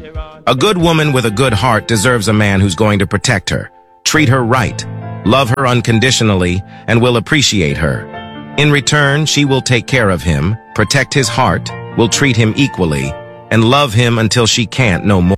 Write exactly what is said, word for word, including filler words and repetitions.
A good woman with a good heart deserves a man who's going to protect her, treat her right, love her unconditionally, and will appreciate her. In return, she will take care of him, protect his heart, will treat him equally, and love him until she can't no more.